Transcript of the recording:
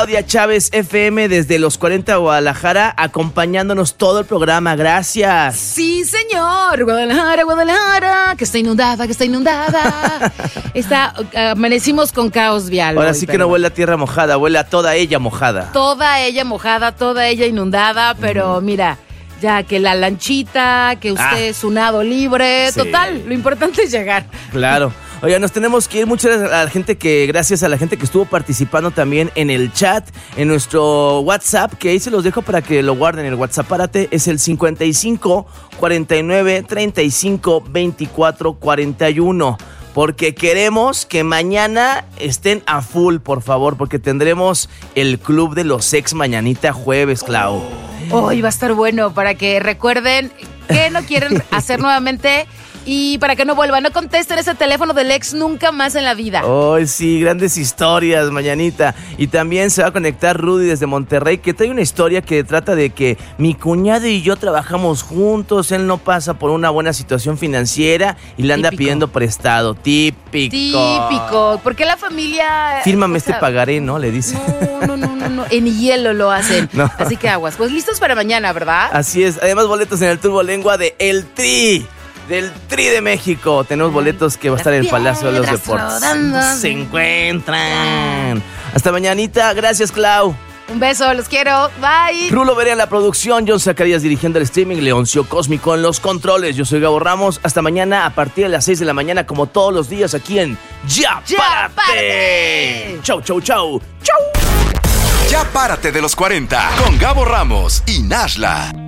Claudia Chávez FM desde los 40 Guadalajara, acompañándonos todo el programa. Gracias. Sí, señor. Guadalajara, que está inundada. Amanecimos con caos vial. Ahora sí que no huele a tierra mojada, huele a toda ella mojada. Toda ella mojada, toda ella inundada, pero mira, ya que la lanchita, que usted es un nado libre, sí. Total, lo importante es llegar. Claro. Oiga, nos tenemos que ir. Muchas gracias a la gente que estuvo participando también en el chat, en nuestro WhatsApp, que ahí se los dejo para que lo guarden. El WhatsApp párate es el 55 49 35 24 41. Porque queremos que mañana estén a full, por favor, porque tendremos el Club de los Ex mañanita jueves, Clau. Hoy va a estar bueno para que recuerden qué no quieren hacer nuevamente. Y para que no vuelvan, no contesten ese teléfono del ex nunca más en la vida. Ay, sí, grandes historias, mañanita. Y también se va a conectar Rudy desde Monterrey, que trae una historia que trata de que mi cuñado y yo trabajamos juntos. Él no pasa por una buena situación financiera y le anda pidiendo prestado. Típico. ¿Por qué la familia? Fírmame este pagaré, ¿no? Le dice. No. En hielo lo hacen. No. Así que aguas. Pues listos para mañana, ¿verdad? Así es. Además, boletos en el Turbo Lengua de El Tri. Del Tri de México. Tenemos boletos que va a estar en el Palacio de los Deportes. Se encuentran. Hasta mañanita. Gracias, Clau. Un beso, los quiero. Bye. Rulo Berea en la producción, John Zacarías dirigiendo el streaming, Leoncio Cósmico en los controles. Yo soy Gabo Ramos. Hasta mañana a partir de las 6 de la mañana, como todos los días, aquí en Ya Párate. Chau. Ya Párate de los 40 con Gabo Ramos y Nashla.